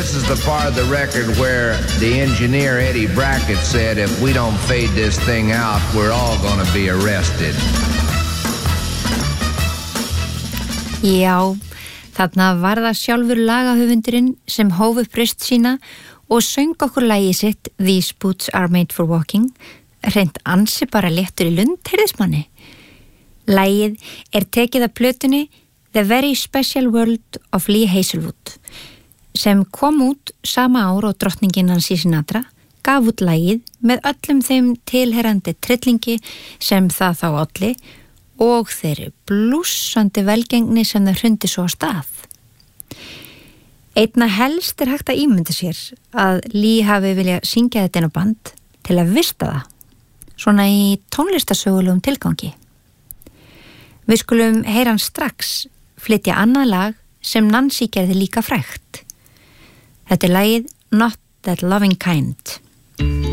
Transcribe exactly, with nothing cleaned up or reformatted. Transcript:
this is the part of the record where the engineer Eddie Brackett said if we don't fade this thing out, we're all gonna be arrested. Já, þarna var það sjálfur lagahöfundurinn sem hóf upp röst sína og söng okkur lagið sitt These Boots Are Made For Walking, hreint ansi bara léttur í lund, heyrðismanni. Lagið er tekið af plötunni The Very Special World of Lee Hazelwood, sem kom út sama ár og drottningin Nancy Sinatra gaf út lagið með öllum þeim tilherrandi trillingi sem það þá olli og þeirri blússandi velgengni sem það hrundi svo á stað. Einna helst er hægt að ímynda sér að Lee hafi viljað syngja þetta inn á band til að vista það, svona í tónlistasögulegum tilgangi. Við skulum heyra hann strax flytja annað lag sem Nancy gerði líka frægt. Þetta er lagið Not That Loving Kind.